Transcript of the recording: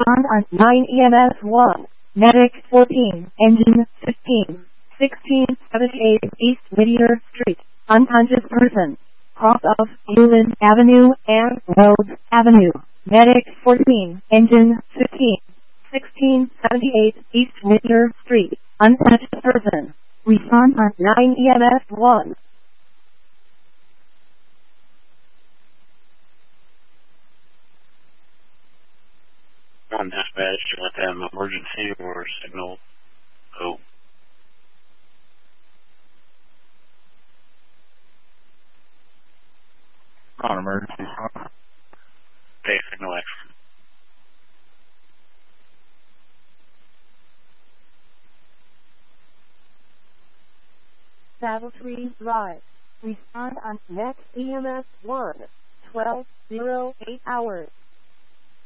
Respond on 9 EMS 1. Medic 14. Engine 15. 1678 East Whittier Street. Unconscious person. Cross of Newland Avenue and Rhodes Avenue. Medic 14. Engine 15. 1678 East Whittier Street. Unconscious person. Respond on 9 EMS 1. On dispatch, you let them emergency or signal. Oh. On emergency. Okay, signal action. Saddle Tree Drive. Respond on next EMS 1. 12:08 hours.